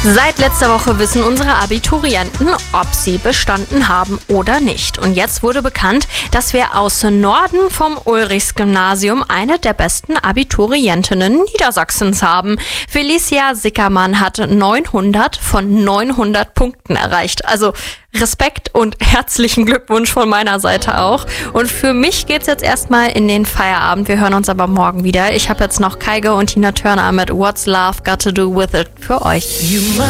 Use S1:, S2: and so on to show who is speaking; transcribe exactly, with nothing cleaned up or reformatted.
S1: Seit letzter Woche wissen unsere Abiturienten, ob sie bestanden haben oder nicht. Und jetzt wurde bekannt, dass wir aus Norden vom Ulrichs-Gymnasium eine der besten Abiturientinnen Niedersachsens haben. Felicia Sickermann hat neunhundert von neunhundert Punkten erreicht. Also Respekt und herzlichen Glückwunsch von meiner Seite auch. Und für mich geht's jetzt erstmal in den Feierabend. Wir hören uns aber morgen wieder. Ich habe jetzt noch Kygo und Tina Turner mit What's Love Got to Do With It für euch.